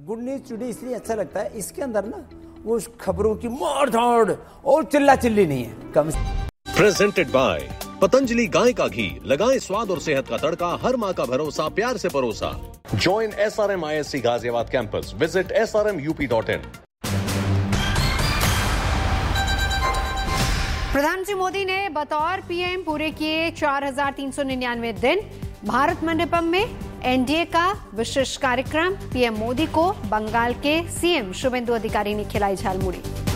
Good news today इसलिए अच्छा लगता है, इसके अंदर ना वो खबरों की मार धाड़ और चिल्ला चिल्ली नहीं है, कम। प्रेजेंटेड बाय पतंजलि गाय का घी, लगाएं स्वाद और सेहत का तड़का, हर माँ का भरोसा, प्यार से परोसा। Join SRM ISC Ghaziabad campus, visit srmup.in। प्रधानमंत्री मोदी ने बतौर पीएम पूरे किए 4,399 दिन। भारत मंडपम में एनडीए का विशेष कार्यक्रम, पीएम मोदी को बंगाल के सीएम शुभेंदु अधिकारी ने खिलाई झालमुड़ी।